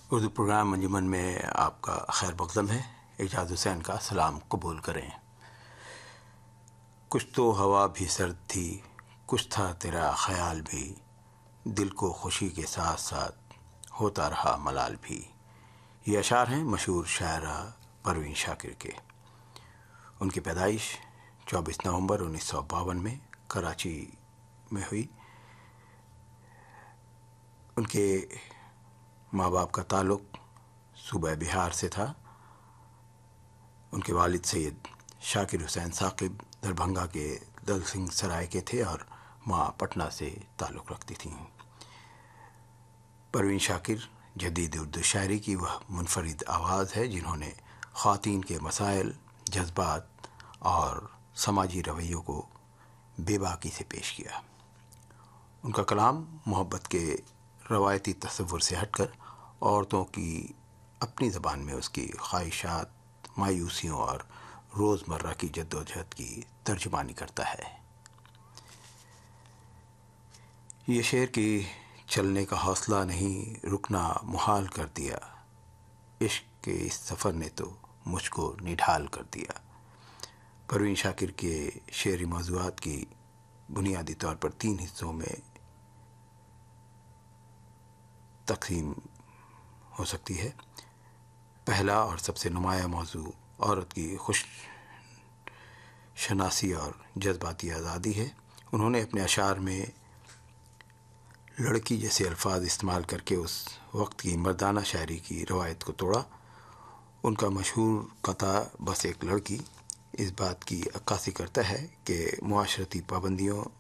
Urdu programme انجمن میں آپ کا خیر مقدم ہے. اعجاز حسین کا سلام قبول کریں. کچھ تو ہوا بھی سرد تھی، کچھ تھا تیرا خیال بھی، دل کو خوشی کے ساتھ ساتھ ہوتا رہا ملال بھی. یہ اشعار ہیں مشہور شاعرہ پروین شاکر کے. ان کی پیدائش 24 نومبر 1952 میں کراچی میں ہوئی. ان کے ماں باپ کا تعلق صوبہ بہار سے تھا. ان کے والد سید شاکر حسین ثاقب دربھنگہ کے دل سنگھ سرائے کے تھے اور ماں پٹنہ سے تعلق رکھتی تھیں. پروین شاکر جدید اردو شاعری کی وہ منفرد آواز ہے جنہوں نے خواتین کے مسائل، جذبات اور سماجی رویوں کو بے باکی سے پیش کیا. ان کا کلام محبت کے روایتی تصور سے ہٹ کر عورتوں کی اپنی زبان میں اس کی خواہشات، مایوسیوں اور روزمرہ کی جدوجہد کی ترجمانی کرتا ہے. یہ شعر کی چلنے کا حوصلہ نہیں، رکنا محال کر دیا، عشق کے اس سفر نے تو مجھ کو نڈھال کر دیا. پروین شاکر کے شعری موضوعات کی بنیادی طور پر 3 حصوں میں تقسیم ہو سکتی ہے. پہلا اور سب سے نمایاں موضوع عورت کی خوش شناسی اور جذباتی آزادی ہے. انہوں نے اپنے اشعار میں لڑکی جیسے الفاظ استعمال کر کے اس وقت کی مردانہ شاعری کی روایت کو توڑا. ان کا مشہور قطعہ بس ایک لڑکی اس بات کی عکاسی کرتا ہے کہ معاشرتی پابندیوں